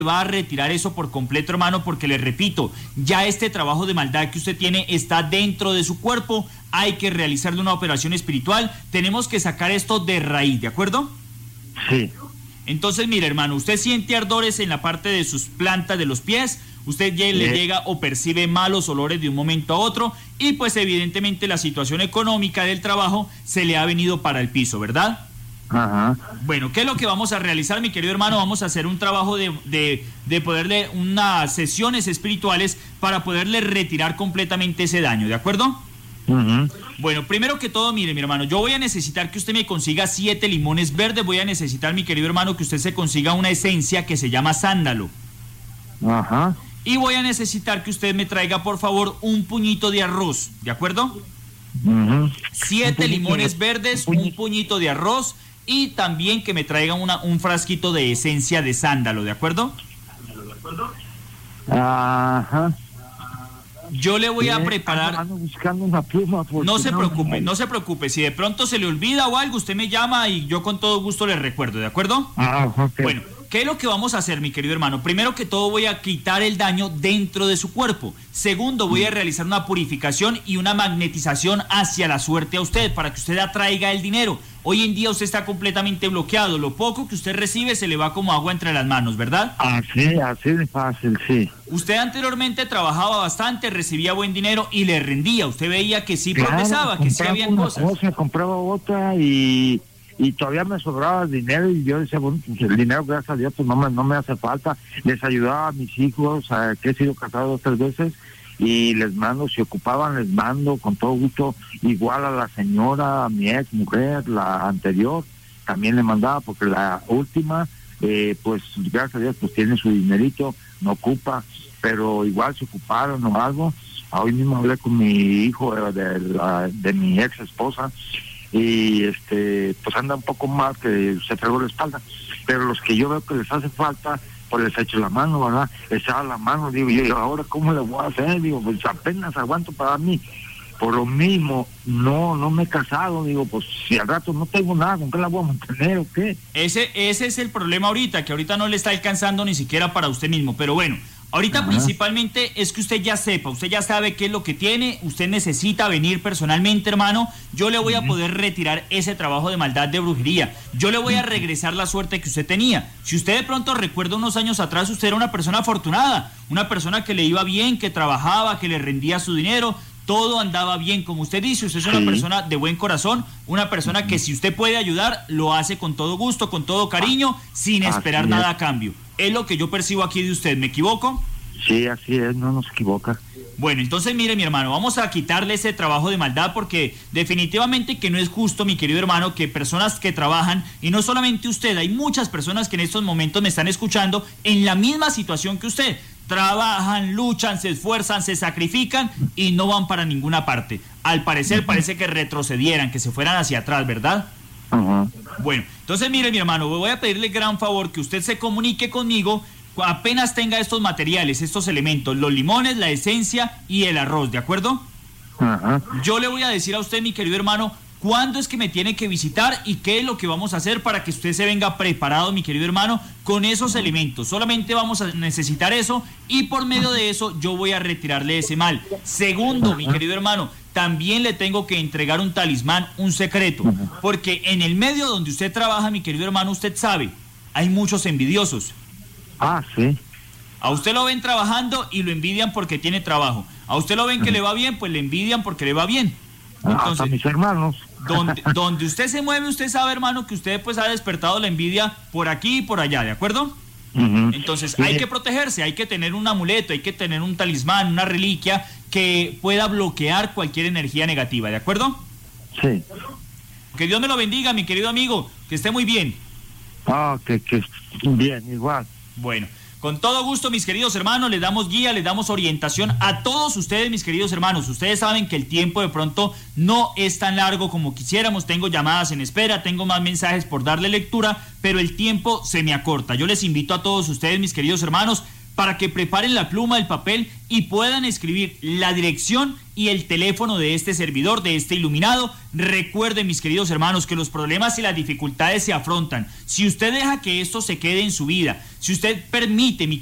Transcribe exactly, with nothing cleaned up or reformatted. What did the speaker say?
va a retirar eso por completo, hermano, porque le repito, ya este trabajo de maldad que usted tiene está dentro de su cuerpo, hay que realizarle una operación espiritual, tenemos que sacar esto de raíz, ¿de acuerdo? Sí. Entonces, mire, hermano, usted siente ardores en la parte de sus plantas de los pies, usted ya le llega o percibe malos olores de un momento a otro y pues evidentemente la situación económica del trabajo se le ha venido para el piso, ¿verdad? Ajá. Bueno, ¿qué es lo que vamos a realizar, mi querido hermano? Vamos a hacer un trabajo de, de, de poderle, unas sesiones espirituales para poderle retirar completamente ese daño, ¿de acuerdo? Uh-huh. Bueno, primero que todo, mire, mi hermano, yo voy a necesitar que usted me consiga siete limones verdes, voy a necesitar, mi querido hermano, que usted se consiga una esencia que se llama sándalo. Ajá. Y voy a necesitar que usted me traiga, por favor, un puñito de arroz, ¿de acuerdo? Uh-huh. Siete limones verdes, un puñito de arroz y también que me traiga una, un frasquito de esencia de sándalo, ¿de acuerdo? Ajá. Yo le voy a preparar... Ando buscando una pluma. No se preocupe, no se preocupe. Si de pronto se le olvida o algo, usted me llama y yo con todo gusto le recuerdo, ¿de acuerdo? Ah, ok. Bueno, ¿qué es lo que vamos a hacer, mi querido hermano? Primero que todo voy a quitar el daño dentro de su cuerpo. Segundo, voy a realizar una purificación y una magnetización hacia la suerte a usted para que usted atraiga el dinero. Hoy en día usted está completamente bloqueado. Lo poco que usted recibe se le va como agua entre las manos, ¿verdad? Así, así de fácil, sí. Usted anteriormente trabajaba bastante, recibía buen dinero y le rendía. Usted veía que sí Claro, progresaba, que sí habían una cosas. cosa, compraba otra y, y todavía me sobraba dinero y yo decía, bueno, pues el dinero, gracias a Dios, pues no me, no me hace falta. Les ayudaba a mis hijos, a, que he sido casado dos, tres veces, y les mando, si ocupaban, les mando con todo gusto, igual a la señora, a mi ex mujer, la anterior, también le mandaba, porque la última, eh, pues gracias a Dios, pues tiene su dinerito, no ocupa, pero igual se ocuparon o algo. Hoy mismo hablé con mi hijo de, de, la, de mi ex esposa, y este pues anda un poco mal, que se fregó la espalda, pero los que yo veo que les hace falta, pues les echo la mano, ¿verdad? Les echo la mano, digo yo, ahora ¿cómo le voy a hacer? Digo, pues apenas aguanto para mí. Por lo mismo, no, no me he casado, digo, pues si al rato no tengo nada, ¿con qué la voy a mantener o qué? Ese, ese es el problema ahorita, que ahorita no le está alcanzando ni siquiera para usted mismo, pero bueno, ahorita Ajá. principalmente es que usted ya sepa, usted ya sabe qué es lo que tiene, usted necesita venir personalmente, hermano, yo le voy a poder retirar ese trabajo de maldad de brujería, yo le voy a regresar la suerte que usted tenía. Si usted de pronto recuerda unos años atrás, usted era una persona afortunada, una persona que le iba bien, que trabajaba, que le rendía su dinero, todo andaba bien, como usted dice, usted es una sí. persona de buen corazón, una persona que si usted puede ayudar, lo hace con todo gusto, con todo cariño, sin esperar nada a cambio. Es lo que yo percibo aquí de usted, ¿me equivoco? Sí, así es, no nos equivoca. Bueno, entonces mire, mi hermano, vamos a quitarle ese trabajo de maldad porque definitivamente que no es justo, mi querido hermano, que personas que trabajan, y no solamente usted, hay muchas personas que en estos momentos me están escuchando en la misma situación que usted. Trabajan, luchan, se esfuerzan, se sacrifican y no van para ninguna parte. Al parecer parece que retrocedieran, que se fueran hacia atrás, ¿verdad? Uh-huh. Bueno, entonces mire, mi hermano, voy a pedirle gran favor que usted se comunique conmigo apenas tenga estos materiales, estos elementos, los limones, la esencia y el arroz, ¿de acuerdo? Uh-huh. Yo le voy a decir a usted, mi querido hermano, cuándo es que me tiene que visitar y qué es lo que vamos a hacer para que usted se venga preparado, mi querido hermano, con esos elementos. Solamente vamos a necesitar eso y por medio de eso yo voy a retirarle ese mal. Segundo, mi querido hermano, también le tengo que entregar un talismán, un secreto, porque en el medio donde usted trabaja, mi querido hermano, usted sabe, hay muchos envidiosos. Ah, sí. A usted lo ven trabajando y lo envidian porque tiene trabajo. A usted lo ven que le va bien, pues le envidian porque le va bien. Entonces, hasta mis hermanos. Donde, donde usted se mueve, usted sabe, hermano, que usted pues ha despertado la envidia por aquí y por allá, ¿de acuerdo? Uh-huh. Entonces sí. hay que protegerse, hay que tener un amuleto, hay que tener un talismán, una reliquia que pueda bloquear cualquier energía negativa, ¿de acuerdo? Sí. Que Dios me lo bendiga, mi querido amigo, que esté muy bien. Ah, que, que bien, igual. Bueno. Con todo gusto, mis queridos hermanos, les damos guía, les damos orientación a todos ustedes, mis queridos hermanos. Ustedes saben que el tiempo de pronto no es tan largo como quisiéramos. Tengo llamadas en espera, tengo más mensajes por darle lectura, pero el tiempo se me acorta. Yo les invito a todos ustedes, mis queridos hermanos, para que preparen la pluma, el papel y puedan escribir la dirección y el teléfono de este servidor, de este iluminado. Recuerden, mis queridos hermanos, que los problemas y las dificultades se afrontan. Si usted deja que esto se quede en su vida, si usted permite, mi